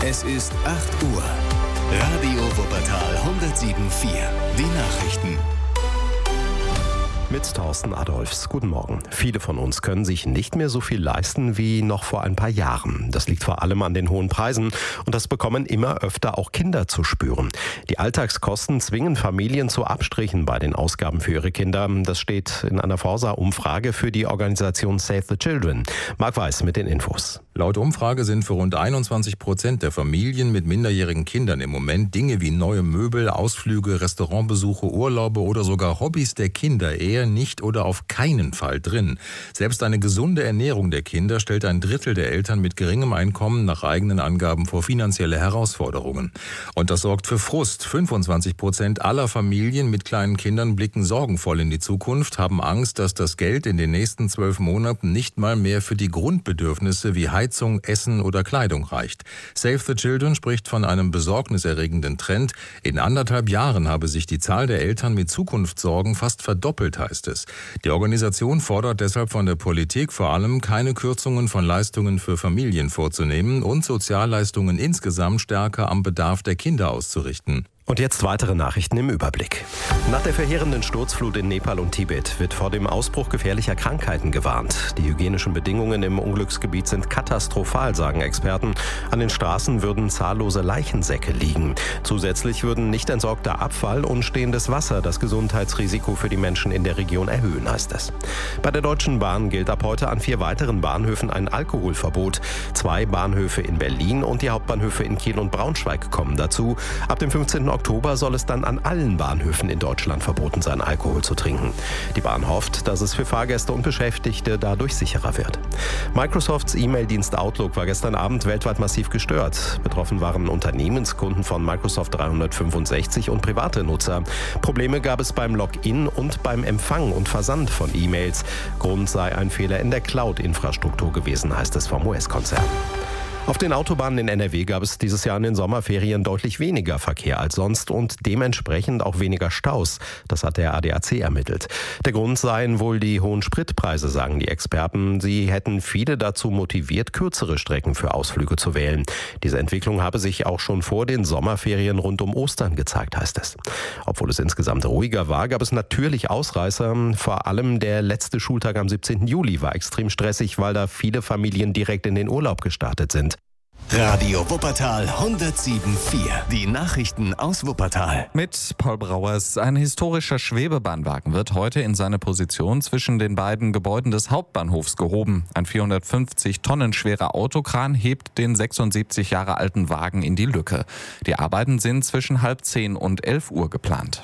Es ist 8 Uhr. Radio Wuppertal 107.4. Die Nachrichten. Mit Thorsten Adolphs. Guten Morgen. Viele von uns können sich nicht mehr so viel leisten wie noch vor ein paar Jahren. Das liegt vor allem an den hohen Preisen und das bekommen immer öfter auch Kinder zu spüren. Die Alltagskosten zwingen Familien zu Abstrichen bei den Ausgaben für ihre Kinder. Das steht in einer Forsa-Umfrage für die Organisation Save the Children. Marc Weiß mit den Infos. Laut Umfrage sind für rund 21% der Familien mit minderjährigen Kindern im Moment Dinge wie neue Möbel, Ausflüge, Restaurantbesuche, Urlaube oder sogar Hobbys der Kinder eher nicht oder auf keinen Fall drin. Selbst eine gesunde Ernährung der Kinder stellt ein Drittel der Eltern mit geringem Einkommen nach eigenen Angaben vor finanzielle Herausforderungen. Und das sorgt für Frust. 25% aller Familien mit kleinen Kindern blicken sorgenvoll in die Zukunft, haben Angst, dass das Geld in den nächsten 12 Monaten nicht mal mehr für die Grundbedürfnisse wie Heizung, Essen oder Kleidung reicht. Save the Children spricht von einem besorgniserregenden Trend. In 1,5 Jahren habe sich die Zahl der Eltern mit Zukunftssorgen fast verdoppelt, heißt es. Die Organisation fordert deshalb von der Politik vor allem, keine Kürzungen von Leistungen für Familien vorzunehmen und Sozialleistungen insgesamt stärker am Bedarf der Kinder auszurichten. Und jetzt weitere Nachrichten im Überblick. Nach der verheerenden Sturzflut in Nepal und Tibet wird vor dem Ausbruch gefährlicher Krankheiten gewarnt. Die hygienischen Bedingungen im Unglücksgebiet sind katastrophal, sagen Experten. An den Straßen würden zahllose Leichensäcke liegen. Zusätzlich würden nicht entsorgter Abfall und stehendes Wasser das Gesundheitsrisiko für die Menschen in der Region erhöhen, heißt es. Bei der Deutschen Bahn gilt ab heute an 4 weiteren Bahnhöfen ein Alkoholverbot. 2 Bahnhöfe in Berlin und die Hauptbahnhöfe in Kiel und Braunschweig kommen dazu. Ab dem 15. Oktober soll es dann an allen Bahnhöfen in Deutschland verboten sein, Alkohol zu trinken. Die Bahn hofft, dass es für Fahrgäste und Beschäftigte dadurch sicherer wird. Microsofts E-Mail-Dienst Outlook war gestern Abend weltweit massiv gestört. Betroffen waren Unternehmenskunden von Microsoft 365 und private Nutzer. Probleme gab es beim Login und beim Empfang und Versand von E-Mails. Grund sei ein Fehler in der Cloud-Infrastruktur gewesen, heißt es vom US-Konzern. Auf den Autobahnen in NRW gab es dieses Jahr in den Sommerferien deutlich weniger Verkehr als sonst und dementsprechend auch weniger Staus. Das hat der ADAC ermittelt. Der Grund seien wohl die hohen Spritpreise, sagen die Experten. Sie hätten viele dazu motiviert, kürzere Strecken für Ausflüge zu wählen. Diese Entwicklung habe sich auch schon vor den Sommerferien rund um Ostern gezeigt, heißt es. Obwohl es insgesamt ruhiger war, gab es natürlich Ausreißer. Vor allem der letzte Schultag am 17. Juli war extrem stressig, weil da viele Familien direkt in den Urlaub gestartet sind. Radio Wuppertal 107.4. Die Nachrichten aus Wuppertal. Mit Paul Brauers. Ein historischer Schwebebahnwagen wird heute in seine Position zwischen den beiden Gebäuden des Hauptbahnhofs gehoben. Ein 450 Tonnen schwerer Autokran hebt den 76 Jahre alten Wagen in die Lücke. Die Arbeiten sind zwischen 9:30 und 11 Uhr geplant.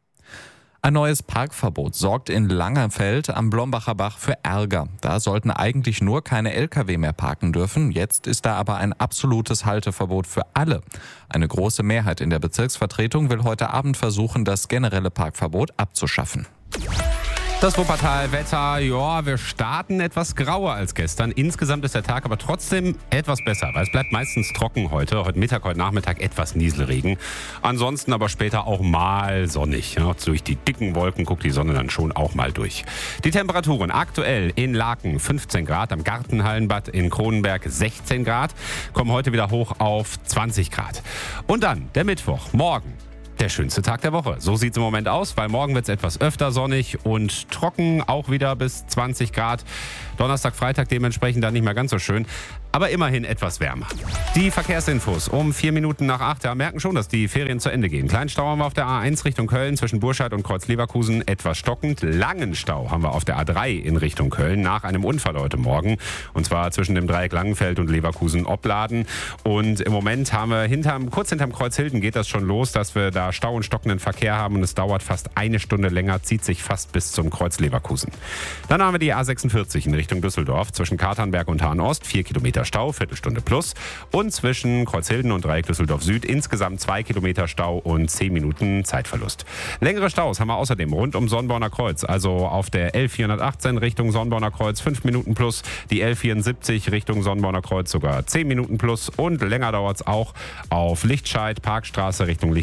Ein neues Parkverbot sorgt in Langerfeld am Blombacher Bach für Ärger. Da sollten eigentlich nur keine Lkw mehr parken dürfen. Jetzt ist da aber ein absolutes Halteverbot für alle. Eine große Mehrheit in der Bezirksvertretung will heute Abend versuchen, das generelle Parkverbot abzuschaffen. Das Wuppertal-Wetter, ja, wir starten etwas grauer als gestern. Insgesamt ist der Tag aber trotzdem etwas besser, weil es bleibt meistens trocken heute. Heute Mittag, heute Nachmittag etwas Nieselregen. Ansonsten aber später auch mal sonnig. Ja, durch die dicken Wolken guckt die Sonne dann schon auch mal durch. Die Temperaturen aktuell in Laken 15 Grad, am Gartenhallenbad in Kronenberg 16 Grad, kommen heute wieder hoch auf 20 Grad. Und dann der Mittwoch, morgen. Der schönste Tag der Woche. So sieht es im Moment aus, weil morgen wird es etwas öfter sonnig und trocken, auch wieder bis 20 Grad. Donnerstag, Freitag dementsprechend dann nicht mehr ganz so schön, aber immerhin etwas wärmer. Die Verkehrsinfos um 4 Minuten nach 8. Ja, merken schon, dass die Ferien zu Ende gehen. Kleinen Stau haben wir auf der A1 Richtung Köln zwischen Burscheid und Kreuz-Leverkusen, etwas stockend. Langen Stau haben wir auf der A3 in Richtung Köln nach einem Unfall heute Morgen. Und zwar zwischen dem Dreieck Langenfeld und Leverkusen-Opladen. Und im Moment haben wir kurz hinterm Kreuz Hilden geht das schon los, dass wir da Stau und stockenden Verkehr haben. Und es dauert fast 1 Stunde länger, zieht sich fast bis zum Kreuz Leverkusen. Dann haben wir die A46 in Richtung Düsseldorf zwischen Katernberg und Hahn-Ost, 4 Kilometer Stau, Viertelstunde plus. Und zwischen Kreuzhilden und Dreieck Düsseldorf Süd insgesamt 2 Kilometer Stau und 10 Minuten Zeitverlust. Längere Staus haben wir außerdem rund um Sonnborner Kreuz, also auf der L418 Richtung Sonnborner Kreuz 5 Minuten plus, die L74 Richtung Sonnborner Kreuz sogar 10 Minuten plus und länger dauert es auch auf Lichtscheid, Parkstraße Richtung Lichtscheider Kreis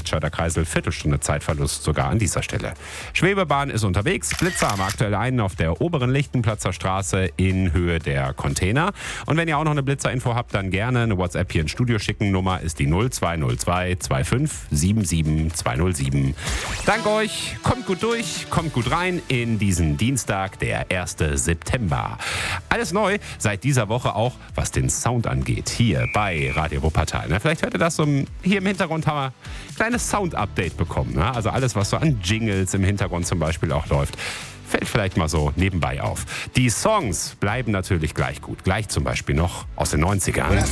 Kreisel. Viertelstunde Zeitverlust sogar an dieser Stelle. Schwebebahn ist unterwegs. Blitzer haben aktuell einen auf der oberen Lichtenplatzer Straße in Höhe der Container. Und wenn ihr auch noch eine Blitzer-Info habt, dann gerne eine WhatsApp hier ins Studio schicken. Nummer ist die 0202 25 77 207. Dank euch. Kommt gut durch, kommt gut rein in diesen Dienstag, der 1. September. Alles neu seit dieser Woche auch, was den Sound angeht, hier bei Radio Wuppertal. Vielleicht hört ihr das so, hier im Hintergrund haben wir ein kleines Sound-Update bekommen. Also alles, was so an Jingles im Hintergrund zum Beispiel auch läuft, fällt vielleicht mal so nebenbei auf. Die Songs bleiben natürlich gleich gut. Gleich zum Beispiel noch aus den 90ern.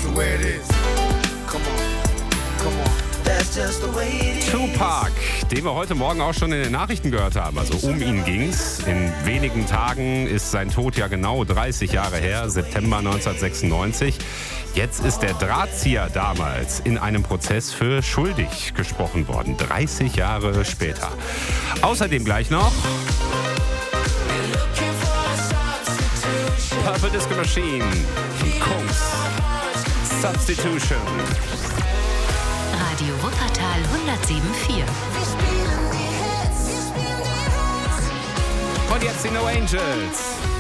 Tupac, den wir heute Morgen auch schon in den Nachrichten gehört haben. Also um ihn ging's. In wenigen Tagen ist sein Tod ja genau 30 Jahre her, September 1996. Jetzt ist der Drahtzieher damals in einem Prozess für schuldig gesprochen worden. 30 Jahre später. Außerdem gleich noch Purple Disco Machine, Kungs, Substitution. Radio Wuppertal 107.4. Und jetzt die No Angels.